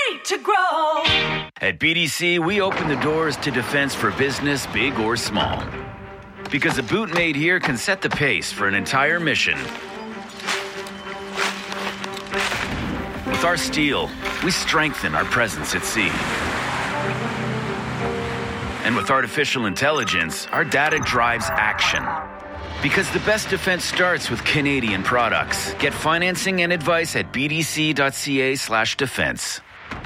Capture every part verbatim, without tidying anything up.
made to grow. At B D C, we open the doors to defense for business, big or small. Because a boot made here can set the pace for an entire mission. With our steel, we strengthen our presence at sea. And with artificial intelligence, our data drives action. Because the best defense starts with Canadian products. Get financing and advice at bdc.ca slash defense.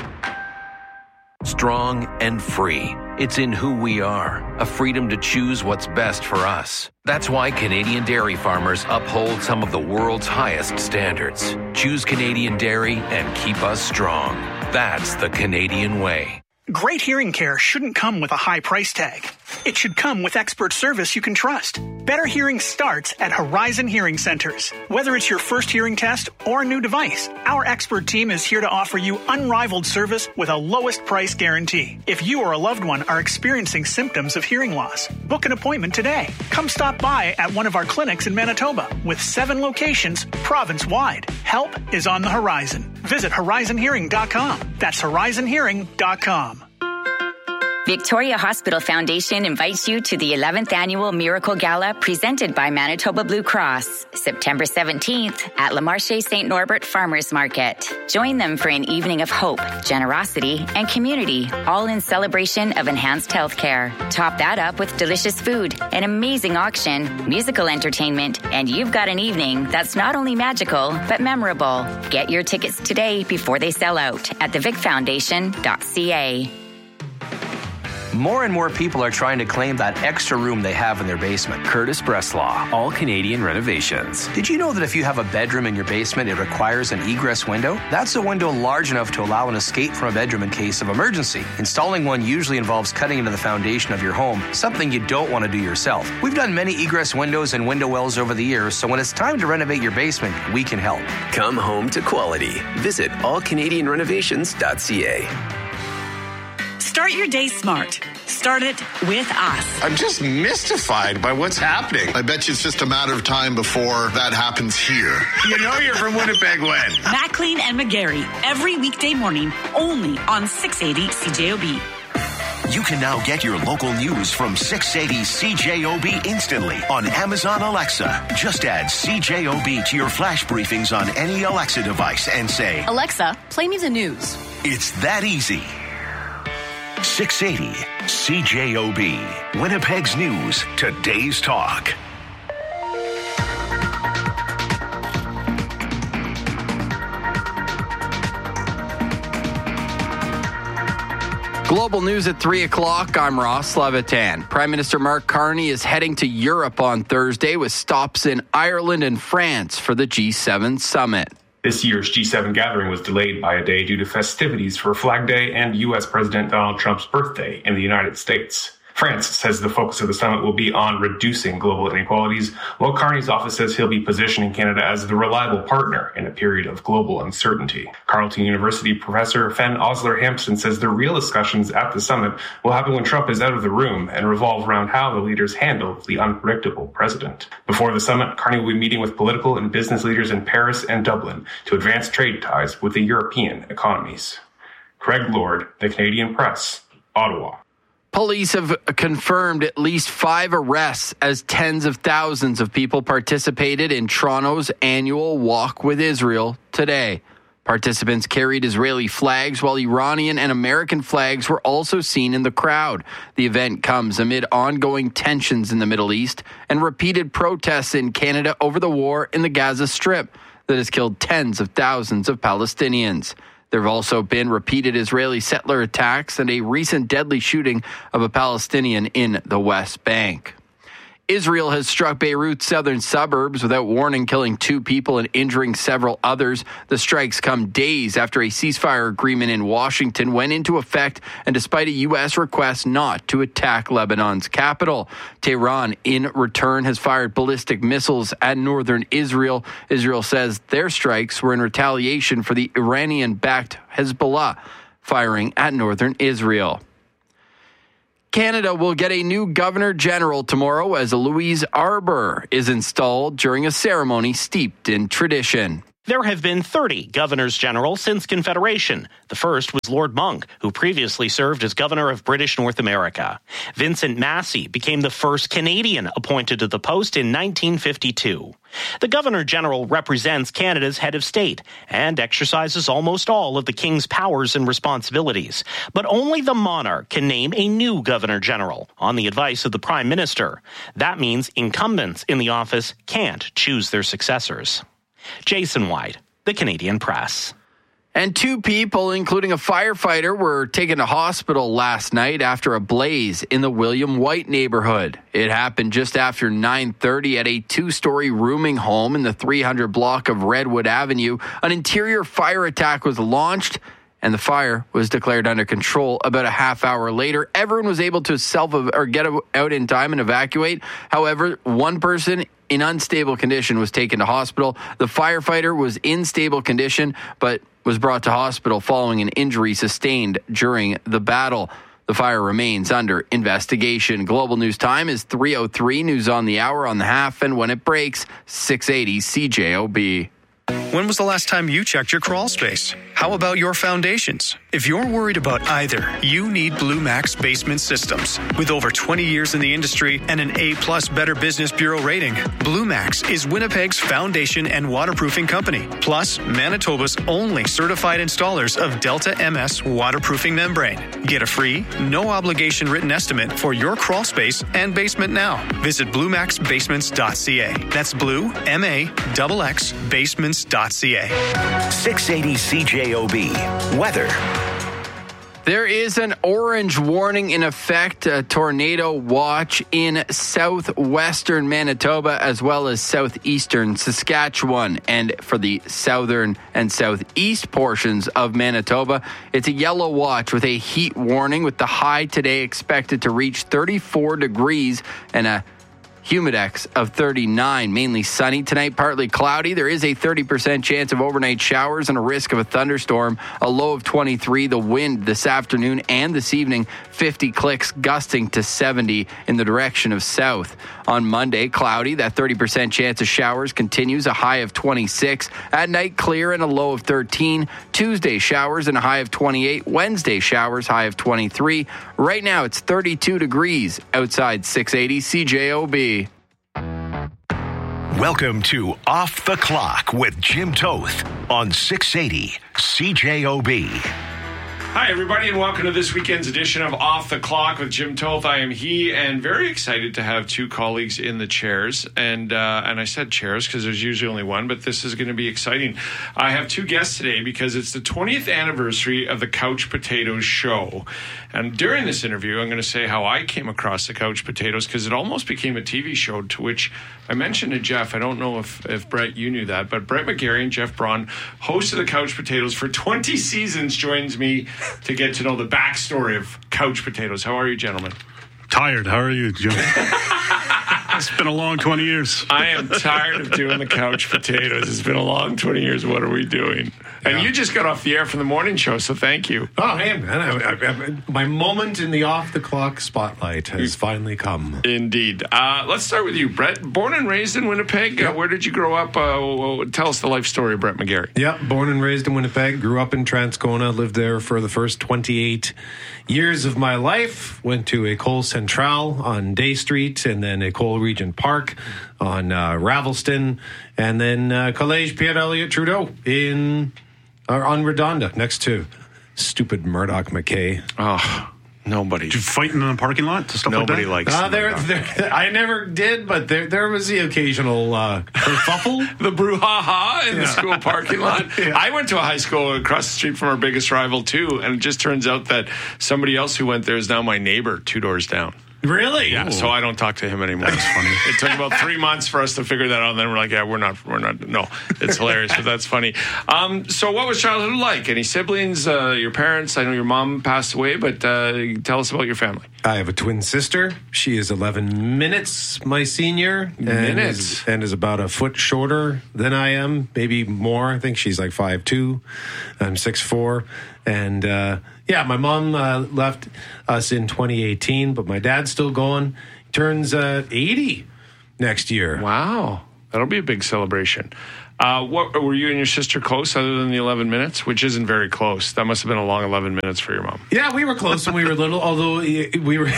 Strong and free. It's in who we are, a freedom to choose what's best for us. That's why Canadian dairy farmers uphold some of the world's highest standards. Choose Canadian dairy and keep us strong. That's the Canadian way. Great hearing care shouldn't come with a high price tag. It should come with expert service you can trust. Better hearing starts at Horizon Hearing Centers. Whether it's your first hearing test or a new device, our expert team is here to offer you unrivaled service with a lowest price guarantee. If you or a loved one are experiencing symptoms of hearing loss, book an appointment today. Come stop by at one of our clinics in Manitoba with seven locations province-wide. Help is on the horizon. Visit horizon hearing dot com. That's horizon hearing dot com. Victoria Hospital Foundation invites you to the eleventh Annual Miracle Gala presented by Manitoba Blue Cross, September seventeenth at Le Marché Saint Norbert Farmers Market. Join them for an evening of hope, generosity, and community, all in celebration of enhanced healthcare. Top that up with delicious food, an amazing auction, musical entertainment, and you've got an evening that's not only magical, but memorable. Get your tickets today before they sell out at the vic foundation dot c a. More and more people are trying to claim that extra room they have in their basement. Curtis Bresslaw, All Canadian Renovations. Did you know that if you have a bedroom in your basement, it requires an egress window? That's a window large enough to allow an escape from a bedroom in case of emergency. Installing one usually involves cutting into the foundation of your home, something you don't want to do yourself. We've done many egress windows and window wells over the years, so when it's time to renovate your basement, we can help. Come home to quality. Visit all canadian renovations dot c a. Start your day smart. Start it with us. I'm just mystified by what's happening. I bet you it's just a matter of time before that happens here. You know you're from Winnipeg when? Maclean and McGarry, every weekday morning, only on six eighty C J O B. You can now get your local news from six eighty C J O B instantly on Amazon Alexa. Just add C J O B to your flash briefings on any Alexa device and say, Alexa, play me the news. It's that easy. six eighty C J O B, Winnipeg's News, today's talk. Global news at three o'clock. I'm Ross Levitan. Prime Minister Mark Carney is heading to Europe on Thursday with stops in Ireland and France for the G seven summit. This year's G seven gathering was delayed by a day due to festivities for Flag Day and U S President Donald Trump's birthday in the United States. France says the focus of the summit will be on reducing global inequalities, while Carney's office says he'll be positioning Canada as the reliable partner in a period of global uncertainty. Carleton University professor Fen Osler-Hampson says the real discussions at the summit will happen when Trump is out of the room and revolve around how the leaders handle the unpredictable president. Before the summit, Carney will be meeting with political and business leaders in Paris and Dublin to advance trade ties with the European economies. Craig Lord, The Canadian Press, Ottawa. Police have confirmed at least five arrests as tens of thousands of people participated in Toronto's annual Walk with Israel today. Participants carried Israeli flags while Iranian and American flags were also seen in the crowd. The event comes amid ongoing tensions in the Middle East and repeated protests in Canada over the war in the Gaza Strip that has killed tens of thousands of Palestinians. There have also been repeated Israeli settler attacks and a recent deadly shooting of a Palestinian in the West Bank. Israel has struck Beirut's southern suburbs without warning, killing two people and injuring several others. The strikes come days after a ceasefire agreement in Washington went into effect, and despite a U S request not to attack Lebanon's capital. Tehran, in return, has fired ballistic missiles at northern Israel. Israel says their strikes were in retaliation for the Iranian-backed Hezbollah firing at northern Israel. Canada will get a new Governor General tomorrow as Louise Arbour is installed during a ceremony steeped in tradition. There have been thirty governors general since Confederation. The first was Lord Monck, who previously served as governor of British North America. Vincent Massey became the first Canadian appointed to the post in nineteen fifty-two. The governor general represents Canada's head of state and exercises almost all of the king's powers and responsibilities. But only the monarch can name a new governor general on the advice of the prime minister. That means incumbents in the office can't choose their successors. Jason White, The Canadian Press. And two people, including a firefighter, were taken to hospital last night after a blaze in the William White neighborhood. It happened just after nine thirty at a two-story rooming home in the three hundred block of Redwood Avenue. An interior fire attack was launched, and the fire was declared under control about a half hour later. Everyone was able to self or get out in time and evacuate. However, one person in unstable condition was taken to hospital. The firefighter was in stable condition, but was brought to hospital following an injury sustained during the battle. The fire remains under investigation. Global News Time is three oh three. News on the hour, on the half, and when it breaks, six eighty C J O B. When was the last time you checked your crawl space? How about your foundations? If you're worried about either, you need Blue Max Basement Systems. With over twenty years in the industry and an A-plus Better Business Bureau rating, Blue Max is Winnipeg's foundation and waterproofing company, plus Manitoba's only certified installers of Delta M S waterproofing membrane. Get a free, no-obligation written estimate for your crawl space and basement now. Visit blue max basements dot c a. That's blue, M A X X, basements dot c a. six eighty C J O B. Weather. There is an orange warning in effect, a tornado watch in southwestern Manitoba as well as southeastern Saskatchewan. And for the southern and southeast portions of Manitoba, it's a yellow watch with a heat warning, with the high today expected to reach thirty-four degrees and a humidex of thirty-nine. Mainly sunny tonight, partly cloudy. There is a thirty percent chance of overnight showers and a risk of a thunderstorm. A low of twenty-three. The wind this afternoon and this evening, fifty clicks, gusting to seventy in the direction of south. On Monday, cloudy. That thirty percent chance of showers continues. A high of twenty-six. At night, clear and a low of thirteen. Tuesday, showers and a high of twenty-eight. Wednesday, showers, high of twenty-three. Right now, it's thirty-two degrees outside six eighty C J O B. Welcome to Off the Clock with Jim Toth on six eighty C J O B. Hi, everybody, and welcome to this weekend's edition of Off the Clock with Jim Toth. I am he, and very excited to have two colleagues in the chairs. And uh, and I said chairs because there's usually only one, but this is going to be exciting. I have two guests today because it's the twentieth anniversary of the Couch Potatoes show. And during this interview, I'm going to say how I came across the Couch Potatoes, because it almost became a T V show, to which I mentioned to Jeff. I don't know if, if Brett, you knew that, but Brett McGarry and Jeff Braun, host of the Couch Potatoes for twenty seasons, joins me to get to know the backstory of Couch Potatoes. How are you, gentlemen? Tired. How are you, Jim? It's been a long twenty years. I am tired of doing the Couch Potatoes. It's been a long twenty years. What are we doing? And yeah. You just got off the air from the morning show, so thank you. Oh, man. I, I, I, my moment in the off-the-clock spotlight has finally come. Indeed. Uh, let's start with you, Brett. Born and raised in Winnipeg. Yep. Uh, where did you grow up? Uh, tell us the life story of Brett McGarry. Yep, born and raised in Winnipeg. Grew up in Transcona. Lived there for the first twenty-eight years of my life. Went to École Centrale on Day Street, and then École Regent Park on uh, Ravelston, and then uh, Collège Pierre-Elliott Trudeau in... Or on Redonda, next to stupid Murdoch McKay. Oh, nobody. Did you fight in the parking lot? Stuff nobody like that? likes uh, there, there, I never did, but there there was the occasional uh, kerfuffle. The brouhaha in yeah. the school parking lot. Yeah. I went to a high school across the street from our biggest rival, too, and it just turns out that somebody else who went there is now my neighbor two doors down. Really? Yeah, Ooh. So I don't talk to him anymore. That's funny. It took about three months for us to figure that out, and then we're like, yeah, we're not, we're not, no. It's hilarious, but that's funny. Um, so what was childhood like? Any siblings, uh, your parents? I know your mom passed away, but uh, tell us about your family. I have a twin sister. She is eleven minutes my senior. And minutes? Is, and is about a foot shorter than I am, maybe more. I think she's like five two. I'm six four. And, uh, yeah, my mom uh, left us in twenty eighteen, but my dad's still going. He turns uh, eighty next year. Wow. That'll be a big celebration. Uh, what were you and your sister close other than the eleven minutes, which isn't very close? That must have been a long eleven minutes for your mom. Yeah, we were close when we were little, although we were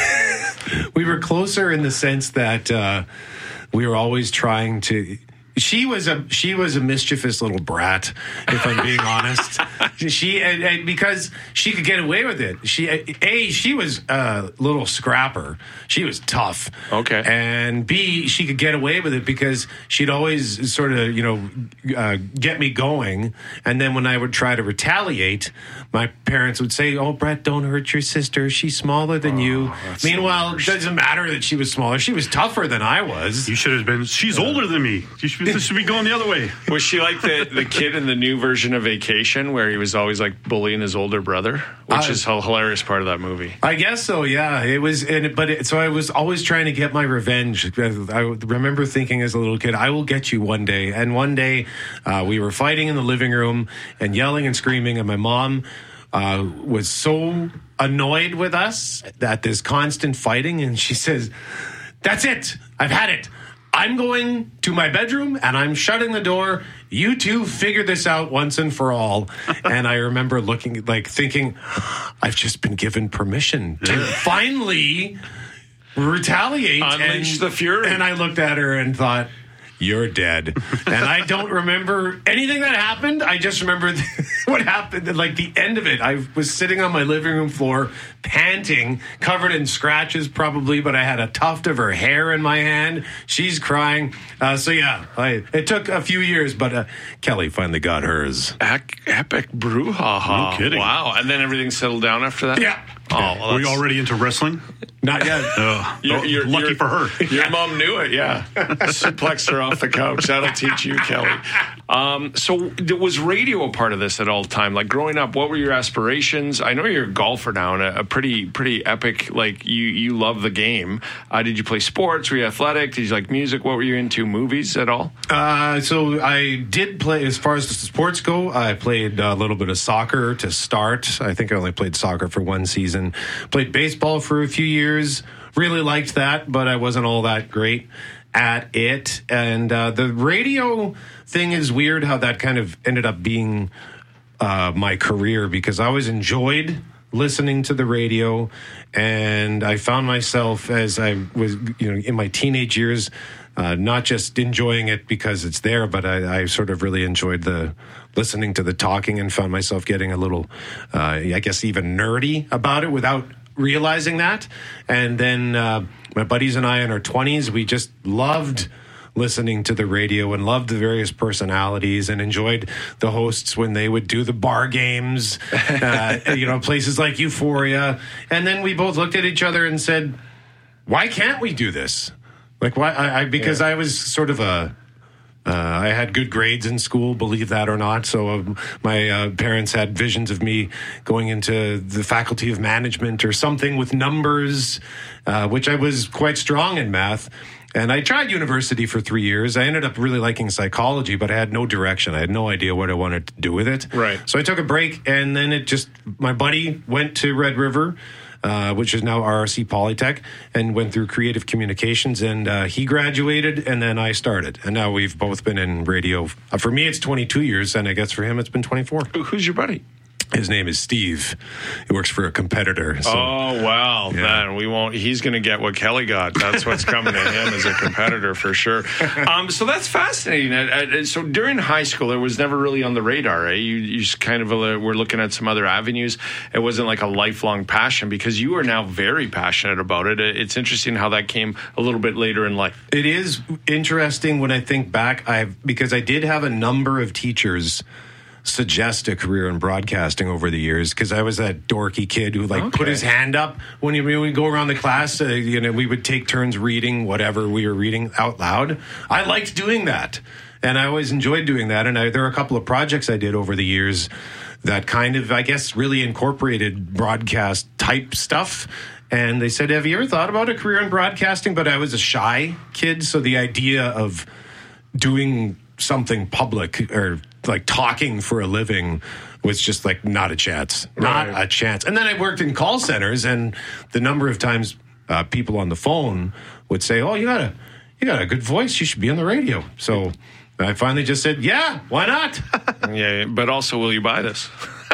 we were closer in the sense that uh, we were always trying to. She was a she was a mischievous little brat, if I'm being honest. She and, and because she could get away with it. She a she was a little scrapper. She was tough. Okay. And B, she could get away with it because she'd always sort of you know uh, get me going. And then when I would try to retaliate, my parents would say, "Oh, Brett, don't hurt your sister. She's smaller than oh, you." Meanwhile, it doesn't matter that she was smaller. She was tougher than I was. You should have been. She's uh, older than me. You should This should be going the other way. Was she like the, the kid in the new version of Vacation where he was always like bullying his older brother, which uh, is a hilarious part of that movie? I guess so, yeah. It was, and it, but it, so I was always trying to get my revenge. I remember thinking as a little kid, I will get you one day. And one day uh, we were fighting in the living room and yelling and screaming, and my mom uh, was so annoyed with us at this constant fighting, and she says, "That's it. I've had it. I'm going to my bedroom and I'm shutting the door. You two figure this out once and for all." And I remember looking, like thinking, I've just been given permission to finally retaliate. Unleash and, the fury. And I looked at her and thought, "You're dead." And I don't remember anything that happened. I just remember what happened, like the end of it. I was sitting on my living room floor, panting, covered in scratches probably, but I had a tuft of her hair in my hand. She's crying. Uh, so yeah, I, it took a few years, but uh, Kelly finally got hers. Ec- epic brouhaha. No kidding. Wow. And then everything settled down after that? Yeah. Oh, well, were you already into wrestling? Not yet. Uh, you're, you're, lucky you're, for her. Your mom knew it, yeah. Suplexed her off the couch. That'll teach you, Kelly. Um, so was radio a part of this at all time? Like growing up, what were your aspirations? I know you're a golfer now, and a, a pretty pretty epic, like you, you love the game. Uh, did you play sports? Were you athletic? Did you like music? What were you into? Movies at all? Uh, so I did play, as far as the sports go, I played a little bit of soccer to start. I think I only played soccer for one season. Played baseball for a few years. Really liked that, but I wasn't all that great at it. And uh, the radio thing is weird how that kind of ended up being uh, my career, because I always enjoyed listening to the radio, and I found myself as I was, you know, in my teenage years, uh, not just enjoying it because it's there, but I, I sort of really enjoyed the listening to the talking, and found myself getting a little, uh, I guess, even nerdy about it without realizing that. And then uh, my buddies and I in our twenties, we just loved listening to the radio and loved the various personalities, and enjoyed the hosts when they would do the bar games, uh, you know, places like Euphoria. And then we both looked at each other and said, why can't we do this? Like, why? I, I because yeah. I was sort of a, uh, I had good grades in school, believe that or not. So um, my uh, parents had visions of me going into the faculty of management or something with numbers, uh, which I was quite strong in math. And I tried university for three years. I ended up really liking psychology, but I had no direction. I had no idea what I wanted to do with it. Right. So I took a break, and then it just, my buddy went to Red River, uh, which is now R R C Polytech, and went through creative communications, and uh, he graduated, and then I started. And now we've both been in radio. Uh, for me, it's twenty-two years, and I guess for him, it's been twenty-four. Who's your buddy? His name is Steve. He works for a competitor. So, oh, wow. Yeah. Man, we won't, he's going to get what Kelly got. That's what's coming to him as a competitor for sure. Um, so that's fascinating. So during high school, it was never really on the radar, eh? You, you just kind of uh, were looking at some other avenues. It wasn't like a lifelong passion, because you are now very passionate about it. It's interesting how that came a little bit later in life. It is interesting when I think back, I've, because I did have a number of teachers suggest a career in broadcasting over the years, because I was that dorky kid who like okay. put his hand up when we would go around the class. Uh, you know, we would take turns reading whatever we were reading out loud. I liked doing that, and I always enjoyed doing that. And I, there are a couple of projects I did over the years that kind of, I guess, really incorporated broadcast type stuff. And they said, have you ever thought about a career in broadcasting? But I was a shy kid, so the idea of doing something public or like talking for a living was just like not a chance, not right. a chance. And then I worked in call centers, and the number of times uh, people on the phone would say, "Oh, you got a you got a good voice. You should be on the radio." So I finally just said, yeah, why not? Yeah, but also, will you buy this?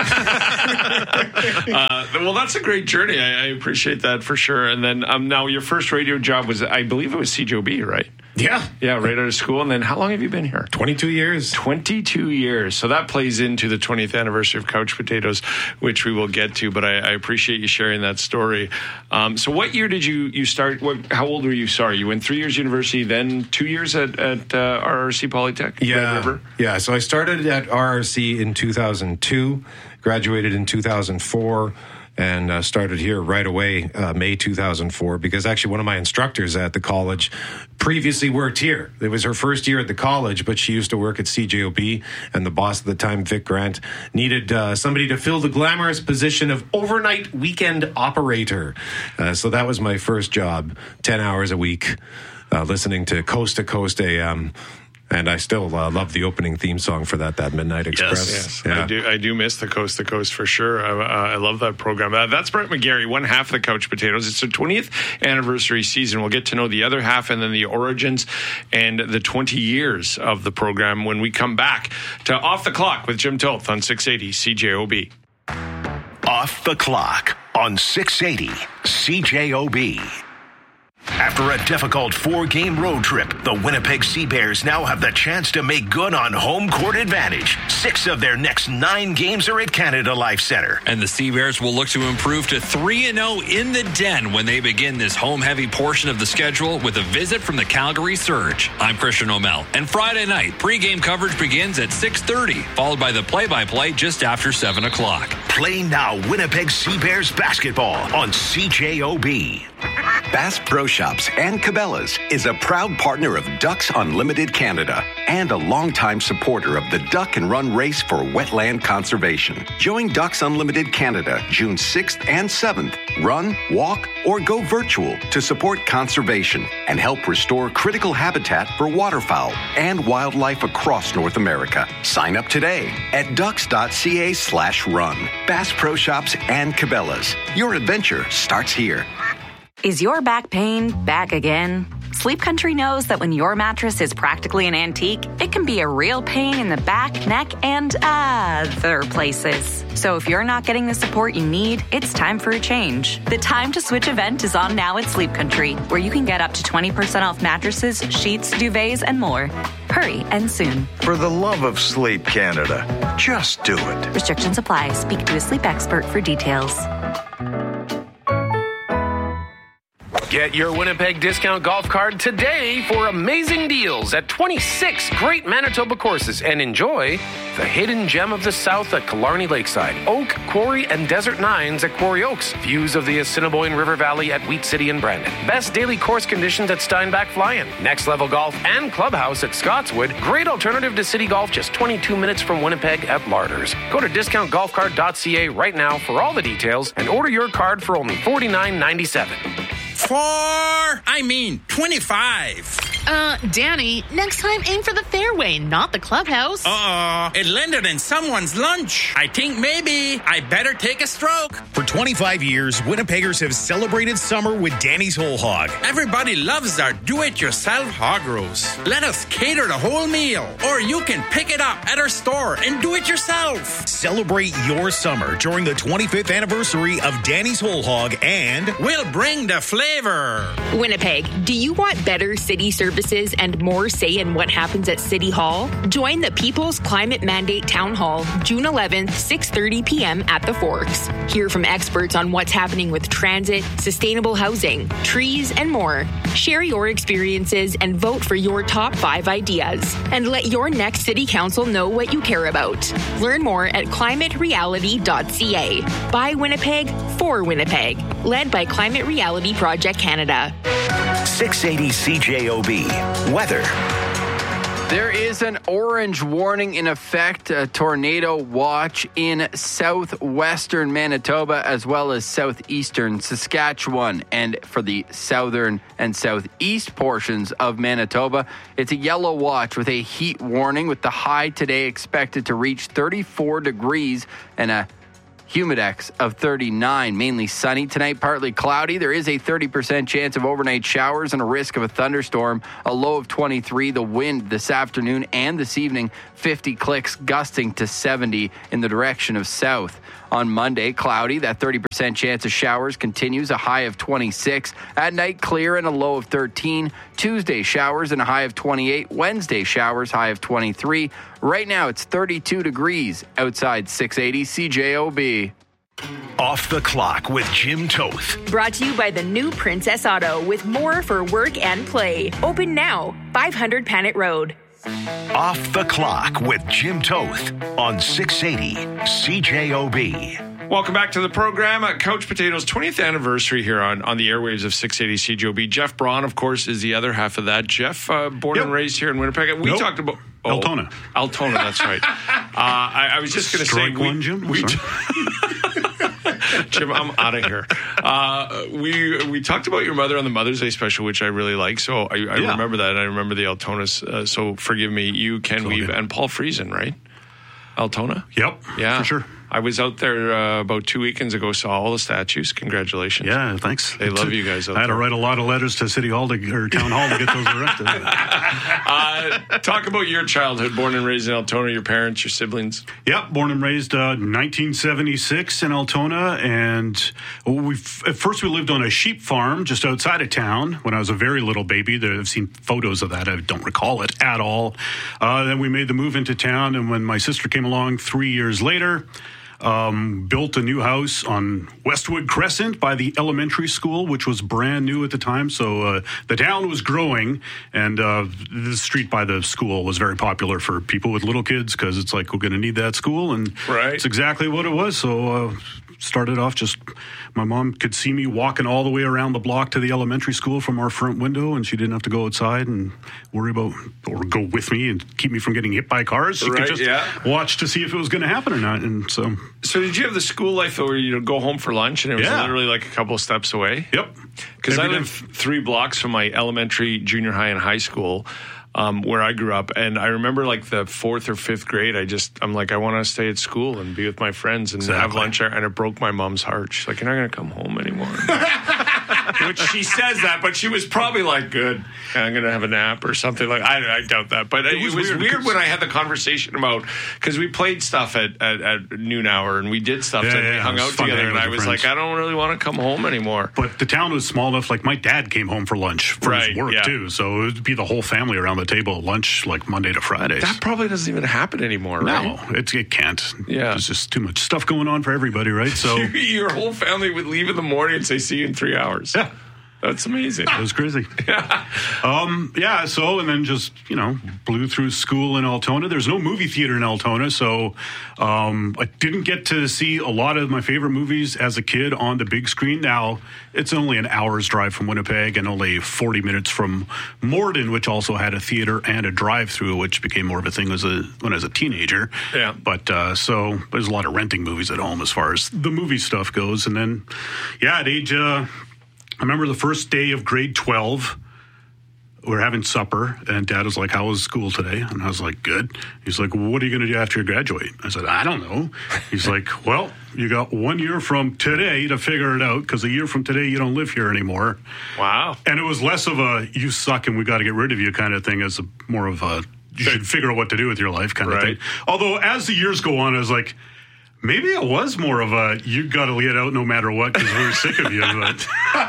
uh, well, that's a great journey. I, I appreciate that for sure. And then um, now your first radio job was, I believe it was C J O B, right? Yeah. Yeah, right out of school. And then how long have you been here? twenty-two years. twenty-two years. So that plays into the twentieth anniversary of Couch Potatoes, which we will get to. But I, I appreciate you sharing that story. Um, so what year did you, you start? What, how old were you? Sorry, you went three years university, then two years at, at uh, R R C Polytech? Yeah. Red River? Yeah. So I started at R R C in two thousand two, graduated in two thousand four. And uh, started here right away, uh, May two thousand four, because actually one of my instructors at the college previously worked here. It was her first year at the college, but she used to work at C J O B, and the boss at the time, Vic Grant, needed uh, somebody to fill the glamorous position of overnight weekend operator. Uh, so that was my first job, ten hours a week, uh, listening to Coast to Coast A M. And I still uh, love the opening theme song for that, that Midnight Express. Yes, yes. Yeah. I do. I do miss the Coast to Coast for sure. I, uh, I love that program. Uh, that's Brett McGarry, one half of the Couch Potatoes. It's their twentieth anniversary season. We'll get to know the other half and then the origins and the twenty years of the program when we come back to Off the Clock with Jim Toth on six eighty C J O B. Off the Clock on six eighty C J O B. After a difficult four-game road trip, the Winnipeg Sea Bears now have the chance to make good on home court advantage. Six of their next nine games are at Canada Life Centre. And the Sea Bears will look to improve to three and oh in the Den when they begin this home-heavy portion of the schedule with a visit from the Calgary Surge. I'm Christian O'Mell, and Friday night, pregame coverage begins at six thirty, followed by the play-by-play just after seven o'clock. Play now Winnipeg Sea Bears basketball on C J O B. Bass Pro Shops and Cabela's is a proud partner of Ducks Unlimited Canada and a longtime supporter of the Duck and Run Race for Wetland Conservation. Join Ducks Unlimited Canada June sixth and seventh. Run, walk, or go virtual to support conservation and help restore critical habitat for waterfowl and wildlife across North America. Sign up today at ducks.ca slash run. Bass Pro Shops and Cabela's. Your adventure starts here. Is your back pain back again? Sleep Country knows that when your mattress is practically an antique, it can be a real pain in the back, neck, and other places. So if you're not getting the support you need, it's time for a change. The Time to Switch event is on now at Sleep Country, where you can get up to twenty percent off mattresses, sheets, duvets, and more. Hurry and soon. For the love of Sleep Canada, just do it. Restrictions apply. Speak to a sleep expert for details. Get your Winnipeg Discount Golf Card today for amazing deals at twenty-six great Manitoba courses and enjoy the hidden gem of the South at Killarney Lakeside, Oak, Quarry, and Desert Nines at Quarry Oaks, views of the Assiniboine River Valley at Wheat City and Brandon, best daily course conditions at Steinbach Fly-In, Next Level Golf and Clubhouse at Scotswood, great alternative to City Golf just twenty-two minutes from Winnipeg at Larders. Go to discount golf card dot c a right now for all the details and order your card for only forty-nine ninety-seven. Four, I mean twenty-five. Uh, Danny, next time aim for the fairway, not the clubhouse. Uh-oh, it landed in someone's lunch. I think maybe I better take a stroke. For twenty-five years, Winnipeggers have celebrated summer with Danny's Whole Hog. Everybody loves our do-it-yourself hog roast. Let us cater the whole meal, or you can pick it up at our store and do it yourself. Celebrate your summer during the twenty-fifth anniversary of Danny's Whole Hog, and we'll bring the flavor. Winnipeg, do you want better city services and more say in what happens at City Hall? Join the People's Climate Mandate Town Hall, June eleventh, six thirty p.m. at the Forks. Hear from experts on what's happening with transit, sustainable housing, trees, and more. Share your experiences and vote for your top five ideas. And let your next city council know what you care about. Learn more at climate reality dot c a. By Winnipeg, for Winnipeg. Led by Climate Reality Project Canada. six eighty C J O B. Weather. There is an orange warning in effect, a tornado watch in southwestern Manitoba as well as southeastern Saskatchewan. And for the southern and southeast portions of Manitoba, it's a yellow watch with a heat warning, with the high today expected to reach thirty-four degrees and a Humidex of thirty-nine. Mainly sunny tonight, partly cloudy. There is a thirty percent chance of overnight showers and a risk of a thunderstorm. A low of twenty-three. The wind this afternoon and this evening, fifty clicks, gusting to seventy in the direction of south. On Monday, cloudy. That thirty percent chance of showers continues. A high of twenty-six. At night, clear and a low of thirteen. Tuesday, showers and a high of twenty-eight. Wednesday, showers, high of twenty-three. Right now, it's thirty-two degrees outside six eighty C J O B. Off the Clock with Jim Toth. Brought to you by the new Princess Auto with more for work and play. Open now, five hundred Panet Road. Off the Clock with Jim Toth on six eighty C J O B. Welcome back to the program. Uh, Couch Potatoes' twentieth anniversary here on, on the airwaves of six eighty C J O B. Jeff Braun, of course, is the other half of that. Jeff, uh, born yep. and raised here in Winnipeg. We nope. talked about... Oh, Altona. Altona, that's right. uh, I, I was just going to say... Strike one, Jim? We, Jim, I'm out of here. Uh, we we talked about your mother on the Mother's Day special, which I really like. So I, I yeah. remember that. I remember the Altonas. Uh, so forgive me, you, Ken Weave, good. and Paul Friesen, right? Altona? Yep. Yeah. For sure. I was out there uh, about two weekends ago, saw all the statues. Congratulations. Yeah, thanks. They love you guys out I had there. to write a lot of letters to City Hall to, or Town Hall to get those erected. uh, talk about your childhood, born and raised in Altona, your parents, your siblings. Yep, born and raised uh, nineteen seventy-six in Altona. And we at first we lived on a sheep farm just outside of town when I was a very little baby. I've seen photos of that. I don't recall it at all. Uh, then we made the move into town. And when my sister came along three years later, Um, built a new house on Westwood Crescent by the elementary school, which was brand new at the time. So uh, the town was growing, and uh, the street by the school was very popular for people with little kids because it's like, we're going to need that school, and right. it's exactly what it was. So uh, started off just, my mom could see me walking all the way around the block to the elementary school from our front window, and she didn't have to go outside and worry about, or go with me and keep me from getting hit by cars. She right, could just yeah. watch to see if it was going to happen or not. And so... So did you have the school life where you go home for lunch and it was yeah. literally like a couple of steps away? Yep. Because I live three blocks from my elementary, junior high, and high school um, where I grew up. And I remember like the fourth or fifth grade, I just, I'm like, I want to stay at school and be with my friends and exactly. have lunch there. And it broke my mom's heart. She's like, you're not going to come home anymore. Which she says that, but she was probably like, good, I'm going to have a nap or something. Like I, I doubt that. But it, it was, was weird, weird when I had the conversation about, because we played stuff at, at, at noon hour and we did stuff yeah, and yeah, we hung out together. And I was friends. like, I don't really want to come home anymore. But the town was small enough, like my dad came home for lunch for right, his work yeah. too. So it would be the whole family around the table at lunch, like Monday to Fridays. That probably doesn't even happen anymore, right? No, it's, it can't. Yeah. There's just too much stuff going on for everybody, right? So your whole family would leave in the morning and say, see you in three hours. Yeah. That's amazing. It was crazy. Yeah. Um, yeah, so, and then just, you know, blew through school in Altona. There's no movie theater in Altona, so um, I didn't get to see a lot of my favorite movies as a kid on the big screen. Now, it's only an hour's drive from Winnipeg and only forty minutes from Morden, which also had a theater and a drive-through, which became more of a thing as a, when I was a teenager. Yeah. But, uh, so, there's a lot of renting movies at home as far as the movie stuff goes. And then, yeah, at age... Uh, I remember the first day of grade twelve, we were having supper, and Dad was like, how was school today? And I was like, good. He's like, well, what are you going to do after you graduate? I said, I don't know. He's like, well, you got one year from today to figure it out, because a year from today, you don't live here anymore. Wow. And it was less of a, you suck and we got to get rid of you kind of thing, as a more of a, you should figure out what to do with your life kind right. of thing. Although, as the years go on, I was like, maybe it was more of a, you got to get out no matter what because we're sick of you. But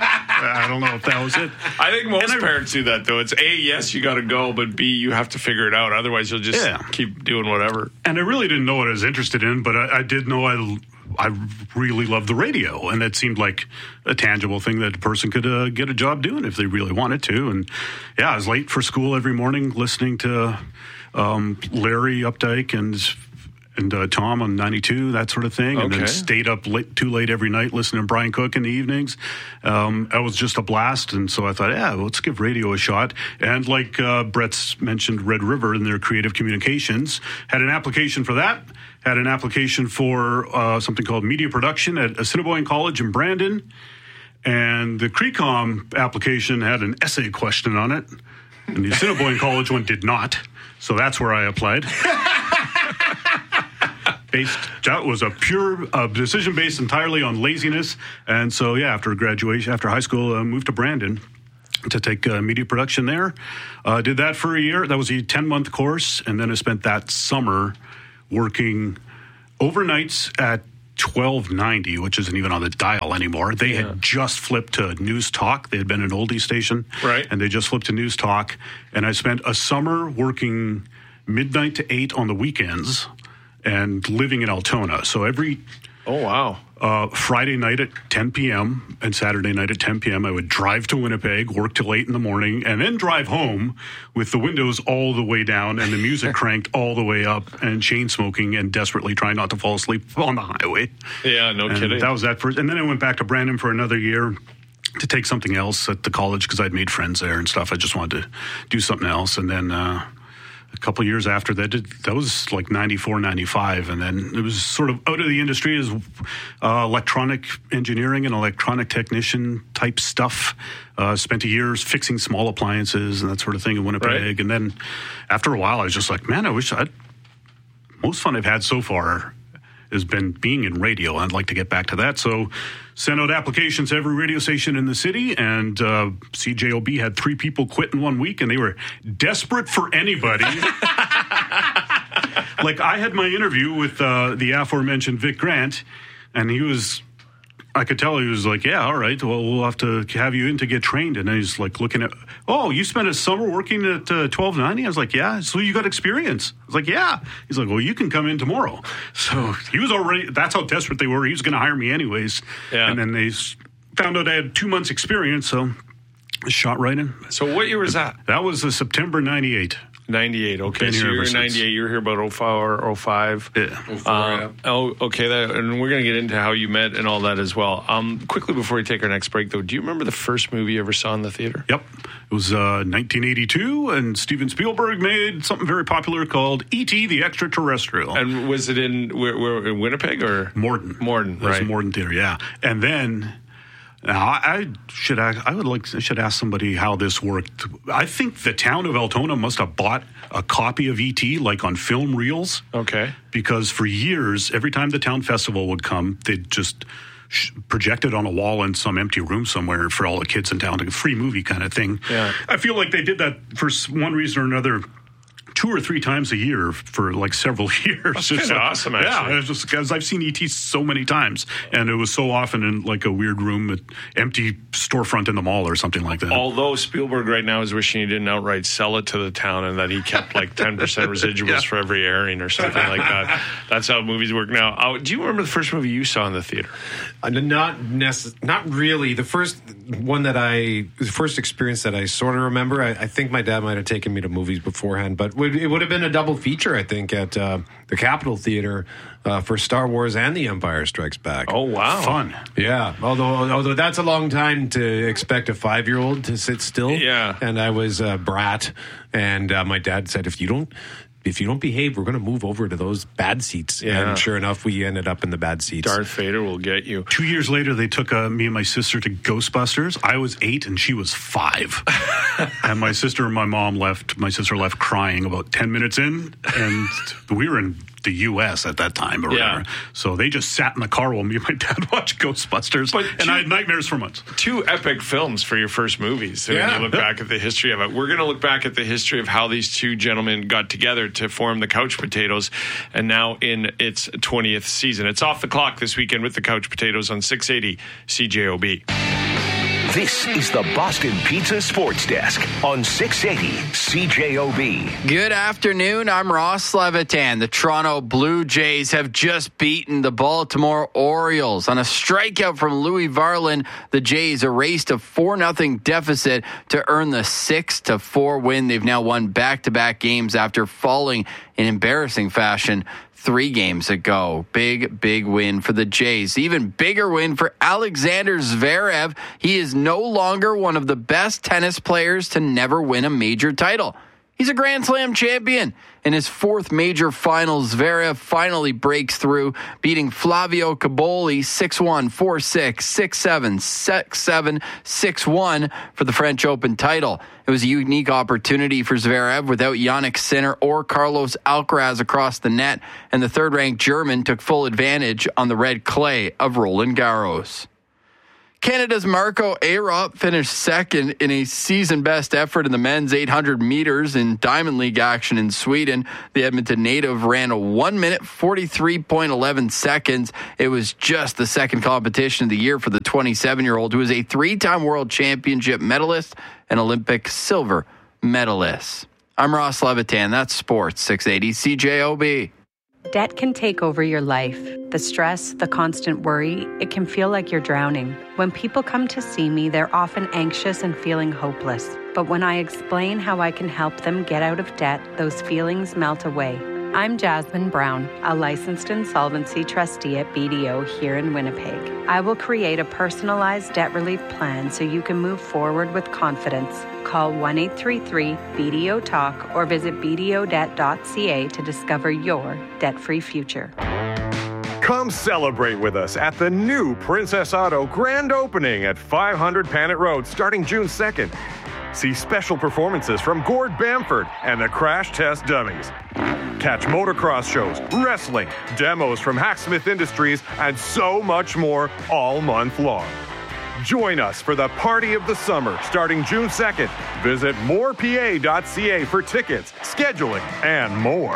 I don't know if that was it. I think most I, parents do that, though. It's A, yes, you got to go, but B, you have to figure it out. Otherwise, you'll just yeah. keep doing whatever. And I really didn't know what I was interested in, but I, I did know I, I really loved the radio. And that seemed like a tangible thing that a person could uh, get a job doing if they really wanted to. And yeah, I was late for school every morning listening to um, Larry Updike and... and uh, Tom on ninety-two, that sort of thing. Okay. And then stayed up late, too late every night listening to Brian Cook in the evenings. Um, that was just a blast. And so I thought, yeah, well, let's give radio a shot. And like uh, Brett's mentioned, Red River and their creative communications, had an application for that, had an application for uh, something called media production at Assiniboine College in Brandon. And the CreCom application had an essay question on it. And the Assiniboine College one did not. So that's where I applied. based. That was a pure uh, decision based entirely on laziness. And so, yeah, after graduation, after high school, I uh, moved to Brandon to take uh, media production there. Uh, did that for a year. That was a ten-month course. And then I spent that summer working overnights at twelve ninety, which isn't even on the dial anymore. They yeah. had just flipped to News Talk. They had been an oldie station. Right. And they just flipped to News Talk. And I spent a summer working midnight to eight on the weekends and living in Altona. So every... Oh, wow. Uh, Friday night at ten p.m. and Saturday night at ten p.m. I would drive to Winnipeg, work till eight in the morning, and then drive home with the windows all the way down and the music cranked all the way up and chain smoking and desperately trying not to fall asleep on the highway. Yeah, no and kidding. That was that first. And then I went back to Brandon for another year to take something else at the college because I'd made friends there and stuff. I just wanted to do something else. And then... Uh, A couple of years after that, that was like ninety-four, ninety-five. And then it was sort of out of the industry as uh, electronic engineering and electronic technician type stuff. Uh, spent a year fixing small appliances and that sort of thing in Winnipeg. Right. And then after a while, I was just like, man, I wish I'd, most fun I've had so far has been being in radio. I'd like to get back to that. So sent out applications to every radio station in the city, and uh, C J O B had three people quit in one week, and they were desperate for anybody. Like, I had my interview with uh, the aforementioned Vic Grant, and he was... I could tell he was like, yeah, all right, well, we'll have to have you in to get trained. And he's like looking at, oh, you spent a summer working at uh, twelve ninety? I was like, yeah, so you got experience. I was like, yeah. He's like, well, you can come in tomorrow. So he was already, that's how desperate they were. He was going to hire me anyways. Yeah. And then they found out I had two months experience, so I shot right in. So what year was that? That was uh, September ninety-eight. ninety-eight, okay. Been so here you're ever ninety-eight, since. you were here about oh four or oh five. Yeah. oh four, uh, yeah. Oh, okay, that, and we're going to get into how you met and all that as well. Um, quickly before we take our next break, though, do you remember the first movie you ever saw in the theater? Yep. It was uh, nineteen eighty-two, and Steven Spielberg made something very popular called E T the Extraterrestrial. And was it in, where, where, in Winnipeg or? Morden. Morden, It was right. Morden Theater, yeah. And then... Now, I, I should ask, I would like I should ask somebody how this worked. I think the town of Altona must have bought a copy of E T like on film reels. Okay. Because for years, every time the town festival would come, they'd just sh- project it on a wall in some empty room somewhere for all the kids in town, like a free movie kind of thing. Yeah. I feel like they did that for one reason or another two or three times a year for like several years. That's kind of like, awesome, actually. Yeah, it's just because I've seen E T so many times, and it was so often in like a weird room, an empty storefront in the mall or something like that. Although Spielberg right now is wishing he didn't outright sell it to the town and that he kept like ten percent residuals yeah. for every airing or something like that. That's how movies work now. Uh, do you remember the first movie you saw in the theater? Uh, not necess- Not really. The first one that I, the first experience that I sort of remember, I, I think my dad might have taken me to movies beforehand, but it would have been a double feature, I think, at uh, the Capitol Theater uh, for Star Wars and The Empire Strikes Back. Oh, wow. Fun. Yeah. Although although that's a long time to expect a five-year-old to sit still. Yeah. And I was a brat, and uh, my dad said, if you don't if you don't behave, we're going to move over to those bad seats. Yeah. And sure enough, we ended up in the bad seats. Darth Vader will get you. Two years later, they took uh, me and my sister to Ghostbusters. I was eight and she was five. And my sister and my mom left. My sister left crying about ten minutes in. And we were in the U S at that time or Yeah. whatever. So they just sat in the car while me and my dad watched Ghostbusters. But and two- I had nightmares for months. Two epic films for your first movies. So Yeah. when you look back at the history of it, we're going to look back at the history of how these two gentlemen got together to form the Couch Potatoes, and now in its twentieth season. It's Off the Clock this weekend with the Couch Potatoes on six eighty C J O B. This is the Boston Pizza Sports Desk on six eighty C J O B. Good afternoon. I'm Ross Levitan. The Toronto Blue Jays have just beaten the Baltimore Orioles. On a strikeout from Louis Varland, the Jays erased a four nothing deficit to earn the six to four win. They've now won back-to-back games after falling in embarrassing fashion three games ago. Big, big win for the Jays. Even bigger win for Alexander Zverev. He is no longer one of the best tennis players to never win a major title. He's a Grand Slam champion. In his fourth major final, Zverev finally breaks through, beating Flavio Caboli six one, four six, six seven, six seven, six one for the French Open title. It It was a unique opportunity for Zverev without Jannik Sinner or Carlos Alcaraz across the net, and the third-ranked German took full advantage on the red clay of Roland Garros. Canada's Marco Arop finished second in a season-best effort in the men's eight hundred meters in Diamond League action in Sweden. The Edmonton native ran a one minute forty-three point one one seconds. It was just the second competition of the year for the twenty-seven-year-old, who is a three-time world championship medalist and Olympic silver medalist. I'm Ross Levitan. That's Sports six eighty C J O B. Debt can take over your life. The stress, the constant worry, it can feel like you're drowning. When people come to see me, they're often anxious and feeling hopeless. But when I explain how I can help them get out of debt, those feelings melt away. I'm Jasmine Brown, a licensed insolvency trustee at B D O here in Winnipeg. I will create a personalized debt relief plan so you can move forward with confidence. Call one eight three three B D O talk or visit b d o debt dot c a to discover your debt-free future. Come celebrate with us at the new Princess Auto grand opening at five hundred Panet Road starting June second. See special performances from Gord Bamford and the Crash Test Dummies. Catch motocross shows, wrestling, demos from Hacksmith Industries, and so much more all month long. Join us for the party of the summer starting June second. Visit more p a dot c a for tickets, scheduling, and more.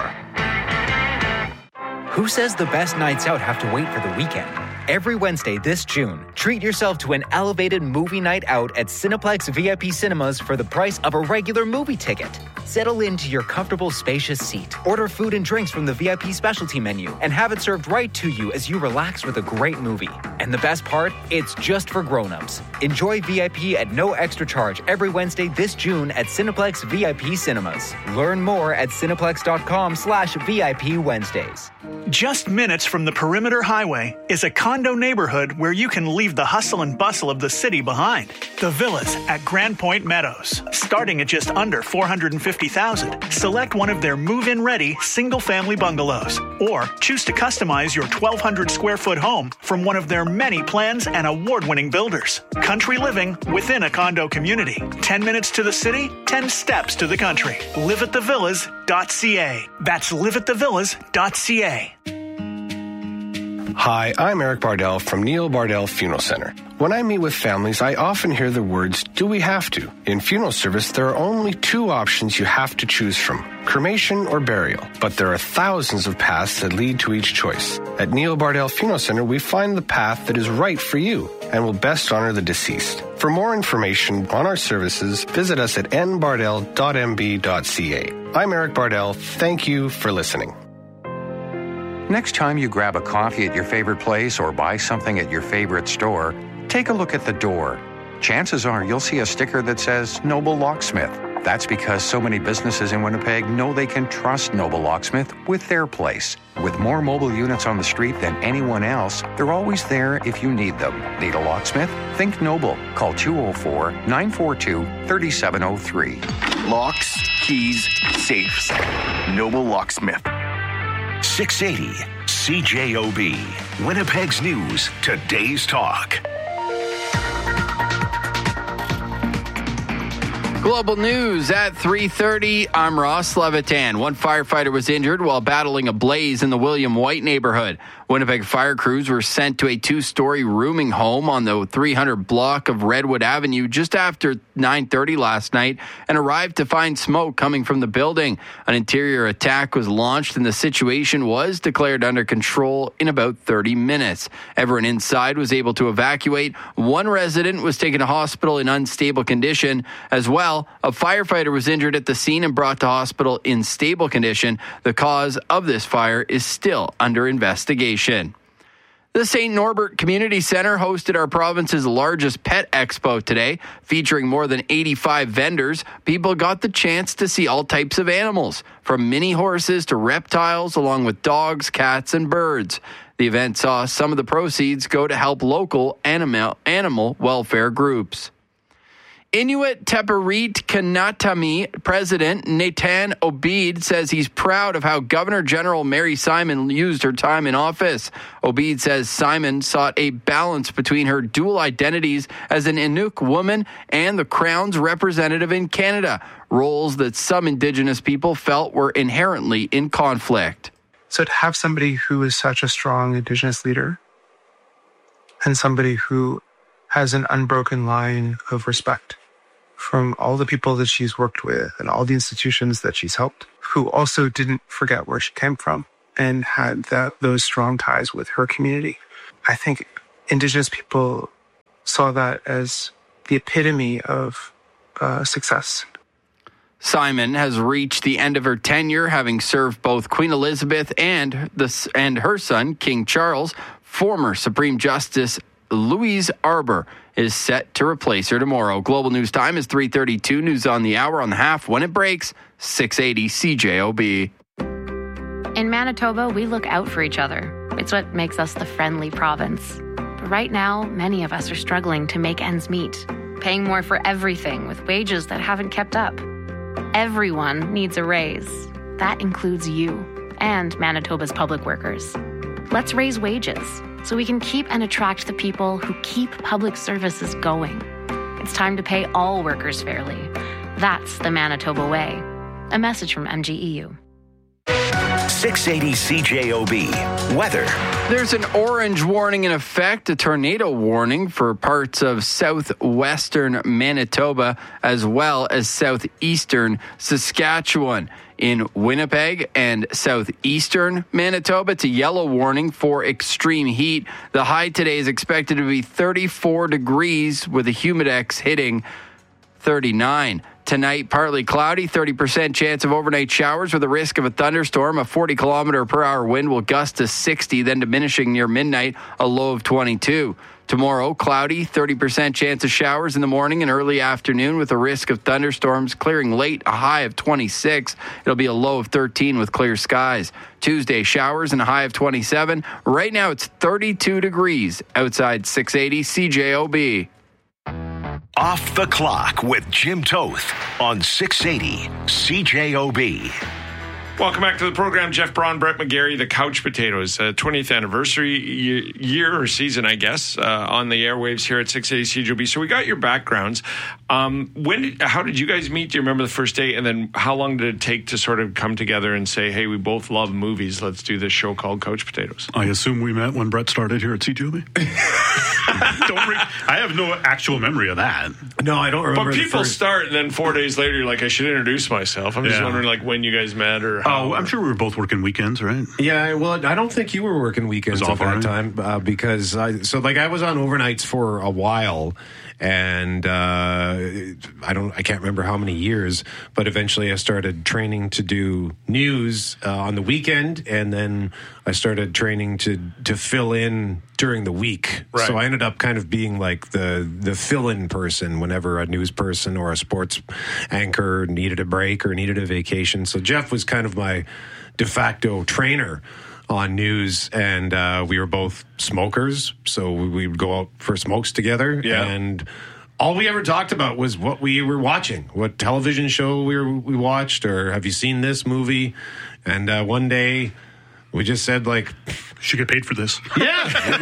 Who says the best nights out have to wait for the weekend? Every Wednesday this June, treat yourself to an elevated movie night out at Cineplex V I P Cinemas for the price of a regular movie ticket. Settle into your comfortable, spacious seat. Order food and drinks from the V I P specialty menu and have it served right to you as you relax with a great movie. And the best part? It's just for grown-ups. Enjoy V I P at no extra charge every Wednesday this June at Cineplex V I P Cinemas. Learn more at cineplex.com slash VIP Wednesdays. Just minutes from the Perimeter Highway is a condo neighborhood where you can leave the hustle and bustle of the city behind. The Villas at Grand Point Meadows. Starting at just under four hundred fifty thousand dollars, select one of their move-in ready single-family bungalows or choose to customize your twelve hundred square foot home from one of their many plans and award-winning builders. Country living within a condo community. ten minutes to the city, ten steps to the country. live at the villas dot c a. That's live at the villas dot c a. Hi, I'm Eric Bardell from Neil Bardell Funeral Center. When I meet with families, I often hear the words, do we have to? In funeral service, there are only two options you have to choose from, cremation or burial. But there are thousands of paths that lead to each choice. At Neil Bardell Funeral Center, we find the path that is right for you and will best honor the deceased. For more information on our services, visit us at n bardell dot m b dot c a. I'm Eric Bardell. Thank you for listening. Next time you grab a coffee at your favorite place or buy something at your favorite store, take a look at the door. Chances are you'll see a sticker that says Noble Locksmith. That's because so many businesses in Winnipeg know they can trust Noble Locksmith with their place. With more mobile units on the street than anyone else, they're always there if you need them. Need a locksmith? Think Noble. Call two oh four, nine four two, three seven oh three. Locks, keys, safes. Noble Locksmith. six eighty C J O B. Winnipeg's News. Today's Talk. Global news at three thirty. I'm Ross Levitan. One firefighter was injured while battling a blaze in the William White neighborhood. Winnipeg fire crews were sent to a two-story rooming home on the three hundred block of Redwood Avenue just after nine thirty last night and arrived to find smoke coming from the building. An interior attack was launched and the situation was declared under control in about thirty minutes. Everyone inside was able to evacuate. One resident was taken to hospital in unstable condition. As well, a firefighter was injured at the scene and brought to hospital in stable condition. The cause of this fire is still under investigation. The Saint Norbert Community Center hosted our province's largest pet expo today, featuring more than eighty-five vendors. People got the chance to see all types of animals, from mini horses to reptiles, along with dogs, cats, and birds. The event saw some of the proceeds go to help local animal, animal welfare groups. Inuit Teparit Kanatami President Nathan Obeid says he's proud of how Governor General Mary Simon used her time in office. Obeid says Simon sought a balance between her dual identities as an Inuk woman and the Crown's representative in Canada, roles that some Indigenous people felt were inherently in conflict. So to have somebody who is such a strong Indigenous leader and somebody who has an unbroken line of respect from all the people that she's worked with and all the institutions that she's helped, who also didn't forget where she came from and had that those strong ties with her community. I think Indigenous people saw that as the epitome of uh, success. Simon has reached the end of her tenure, having served both Queen Elizabeth and the and her son, King Charles. Former Supreme Justice Louise Arbour is set to replace her tomorrow. Global News Time is three thirty-two. News on the hour on the half when it breaks. six eighty C J O B. In Manitoba, we look out for each other. It's what makes us the friendly province. But right now, many of us are struggling to make ends meet, paying more for everything with wages that haven't kept up. Everyone needs a raise. That includes you and Manitoba's public workers. Let's raise wages so we can keep and attract the people who keep public services going. It's time to pay all workers fairly. That's the Manitoba way. A message from M G E U. six eighty C J O B. Weather. There's an orange warning in effect, a tornado warning for parts of southwestern Manitoba as well as southeastern Saskatchewan. In Winnipeg and southeastern Manitoba, it's a yellow warning for extreme heat. The high today is expected to be thirty-four degrees with a humidex hitting thirty-nine. Tonight, partly cloudy, thirty percent chance of overnight showers with a risk of a thunderstorm. A forty kilometer per hour wind will gust to sixty, then diminishing near midnight, a low of twenty-two. Tomorrow, cloudy, thirty percent chance of showers in the morning and early afternoon with a risk of thunderstorms, clearing late, a high of twenty-six. It'll be a low of thirteen with clear skies. Tuesday, showers and a high of twenty-seven. Right now, it's thirty-two degrees outside six eighty C J O B. Off the Clock with Jim Toth on six eighty C J O B. Welcome back to the program. Jeff Braun, Brett McGarry, the Couch Potatoes, uh, twentieth anniversary year or season, I guess, uh, on the airwaves here at six eighty C J O B. So we got your backgrounds. Um, when? Did, how did you guys meet? Do you remember the first day? And then how long did it take to sort of come together and say, hey, we both love movies. Let's do this show called Couch Potatoes? I assume we met when Brett started here at C J O B. Don't re- I have no actual memory of that. No, I don't remember. But people the first... start, and then four days later, you're like, I should introduce myself. I'm just Yeah. wondering, like, when you guys met or how. Oh, I'm sure we were both working weekends, right? Yeah, well, I don't think you were working weekends It was at that awful, time uh, because I, so like I was on overnights for a while, and uh, I don't, I can't remember how many years, but eventually I started training to do news uh, on the weekend, and then I started training to to fill in during the week. Right. So I ended up kind of being like the the fill-in person whenever a news person or a sports anchor needed a break or needed a vacation. So Jeff was kind of my de facto trainer on news, and uh, we were both smokers, so we, we would go out for smokes together. Yeah. And all we ever talked about was what we were watching, what television show we were, we watched, or have you seen this movie? And uh, one day we just said, like, should get paid for this. Yeah.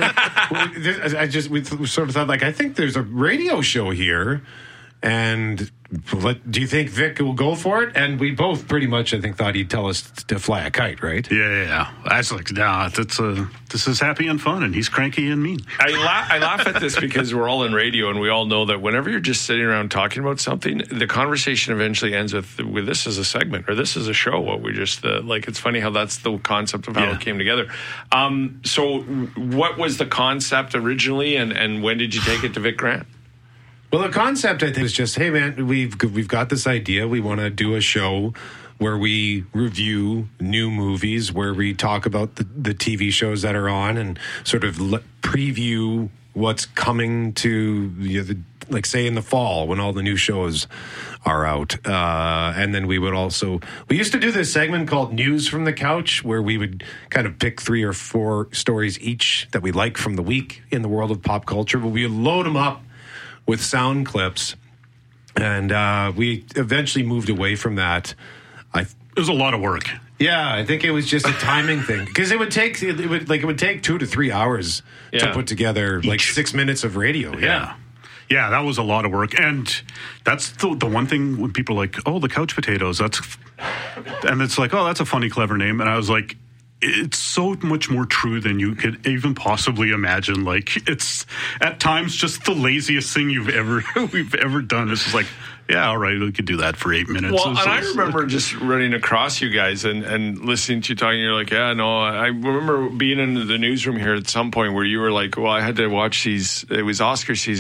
I just we sort of thought, like, I think there's a radio show here, and what, do you think Vic will go for it? And we both pretty much, I think, thought he'd tell us to fly a kite, right? Yeah, yeah, yeah. That's like, nah, that's uh, this is happy and fun, and he's cranky and mean. I, la- I laugh at this because we're all in radio, and we all know that whenever you're just sitting around talking about something, the conversation eventually ends with, with this is a segment, or this is a show. What we just, uh, like, it's funny how that's the concept of how Yeah. it came together. Um, so what was the concept originally, and, and when did you take it to Vic Grant? Well, the concept, I think, is just, hey, man, we've we've got this idea. We want to do a show where we review new movies, where we talk about the, the T V shows that are on and sort of le- preview what's coming to, you know, the, like, say, in the fall when all the new shows are out. Uh, and then we would also, we used to do this segment called News from the Couch, where we would kind of pick three or four stories each that we like from the week in the world of pop culture, but we would load them up with sound clips, And uh, we eventually moved away from that. I, it was a lot of work. Yeah, I think it was just a timing thing because it would take it would like it would take two to three hours yeah. to put together like six minutes of radio. Yeah. yeah. Yeah, that was a lot of work. And that's the, the one thing when people are like, oh, the couch potatoes, that's, and it's like, oh, that's a funny, clever name. And I was like, it's so much more true than you could even possibly imagine. Like, it's at times just the laziest thing you've ever, we've ever done. It's just like, yeah, all right, we could do that for eight minutes. Well, and so, I remember just running across you guys and, and listening to you talking. You're like, yeah, no. I remember being in the newsroom here at some point where you were like, well, I had to watch these. It was Oscar season.